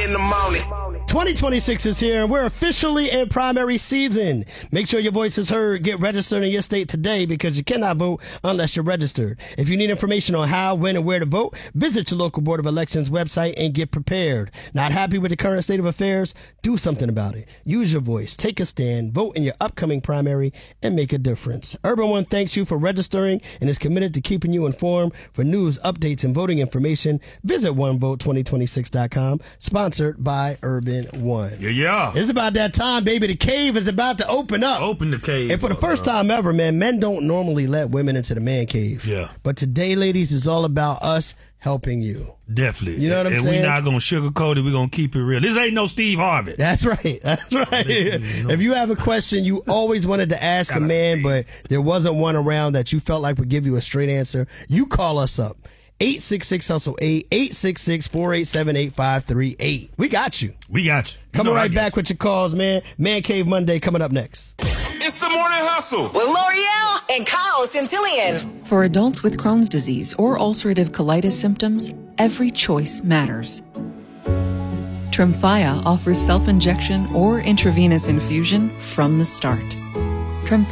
in the morning. 2026 is here, and we're officially in primary season. Make sure your voice is heard. Get registered in your state today because you cannot vote unless you're registered. If you need information on how, when, and where to vote, visit your local Board of Elections website and get prepared. Not happy with the current state of affairs? Do something about it. Use your voice. Take a stand. Vote in your upcoming primary and make a difference. Urban One thanks you for registering and is committed to keeping you informed. For news, updates, and voting information, visit onevote2026.com. Sponsored by Urban One. Yeah. It's about that time, baby. The cave is about to open up. Open the cave. And for the first time ever, man, men don't normally let women into the man cave. Yeah. But today, ladies, is all about us helping you. Definitely. You know what I'm saying? And we're not going to sugarcoat it. We're going to keep it real. This ain't no Steve Harvey. That's right. That's right. If you have a question you always wanted to ask a man, but there wasn't one around that you felt like would give you a straight answer, you call us up. 866-HUSTLE-8, 866-487-8538. We got you. Coming right back with your calls, man. Man Cave Monday coming up next. It's the Morning Hustle with L'Oreal and Kyle Centillion. For adults with Crohn's disease or ulcerative colitis symptoms, every choice matters. Tremfya offers self-injection or intravenous infusion from the start.